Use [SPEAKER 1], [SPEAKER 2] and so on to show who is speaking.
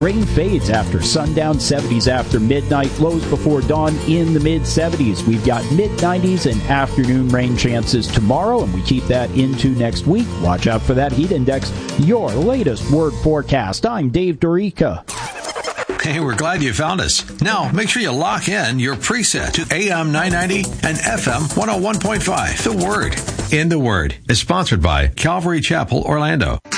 [SPEAKER 1] Rain fades after sundown, 70s after midnight, lows before dawn in the mid-70s. We've got mid-90s and afternoon rain chances tomorrow, and we keep that into next week. Watch out for that heat index. Your latest word forecast. I'm Dave Dorica.
[SPEAKER 2] Hey, we're glad you found us. Now, make sure you lock in your preset to AM 990 and FM 101.5. The Word. In the Word is sponsored by Calvary Chapel, Orlando.